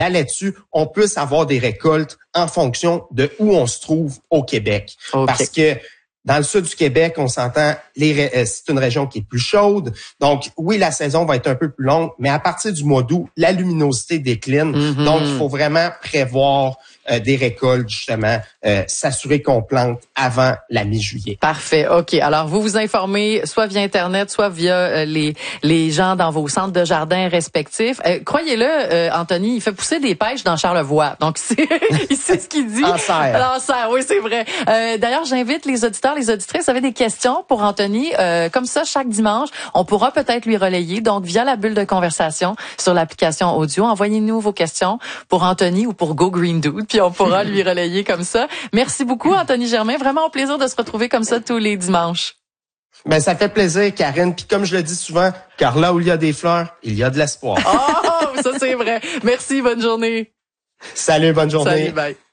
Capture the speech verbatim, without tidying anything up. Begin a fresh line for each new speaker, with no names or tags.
là, là-dessus, on puisse avoir des récoltes en fonction de où on se trouve au Québec. Okay. Parce que dans le sud du Québec, on s'entend, les, euh, c'est une région qui est plus chaude. Donc, oui, la saison va être un peu plus longue, mais à partir du mois d'août, la luminosité décline. Mm-hmm. Donc, il faut vraiment prévoir euh, des récoltes, justement, euh, s'assurer qu'on plante avant la mi-juillet.
Parfait. OK. Alors, vous vous informez soit via Internet, soit via euh, les les gens dans vos centres de jardin respectifs. Euh, croyez-le, euh, Anthony, il fait pousser des pêches dans Charlevoix. Donc, c'est, il sait ce qu'il dit.
En serre.
En serre, oui, c'est vrai. Euh, d'ailleurs, j'invite les auditeurs, les auditrices, vous avez des questions pour Anthony. Euh, comme ça, chaque dimanche, on pourra peut-être lui relayer. Donc, via la bulle de conversation sur l'application audio, envoyez-nous vos questions pour Anthony ou pour Go Green Dude, puis on pourra lui relayer comme ça. Merci beaucoup, Anthony Germain. Vraiment un plaisir de se retrouver comme ça tous les dimanches.
Ben, ça fait plaisir, Karine. Puis comme je le dis souvent, car là où il y a des fleurs, il y a de l'espoir.
Oh, ça c'est vrai. Merci, bonne journée.
Salut, bonne journée.
Salut, bye.